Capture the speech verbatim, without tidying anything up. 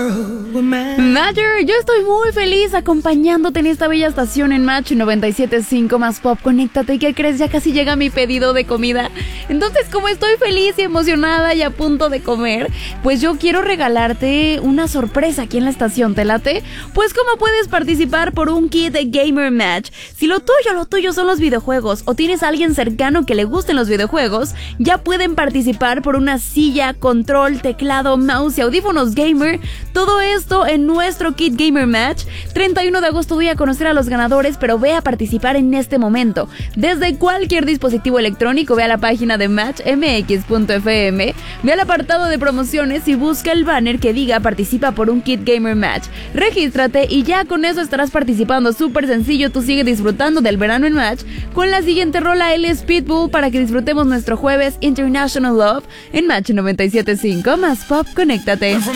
Matter, yo estoy muy feliz acompañándote en esta bella estación en Match noventa y siete punto cinco más Pop. Conéctate, ¿qué crees? Ya casi llega mi pedido de comida. Entonces, como estoy feliz y emocionada y a punto de comer, pues yo quiero regalarte una sorpresa aquí en la estación. ¿Te late? Pues ¿cómo puedes participar por un kit de Gamer Match? Si lo tuyo, lo tuyo son los videojuegos o tienes a alguien cercano que le gusten los videojuegos, ya pueden participar por una silla, control, teclado, mouse y audífonos gamer. Todo esto en nuestro kit Gamer Match. treinta y uno de agosto voy a conocer a los ganadores, pero ve a participar en este momento. Desde cualquier dispositivo electrónico, ve a la página de match m x punto f m, ve al apartado de promociones y busca el banner que diga participa por un kit Gamer Match. Regístrate y ya con eso estarás participando. Súper sencillo, tú sigue disfrutando del verano en Match con la siguiente rola. Él es Pitbull, para que disfrutemos nuestro jueves International Love en Match noventa y siete punto cinco más Pop. Conéctate.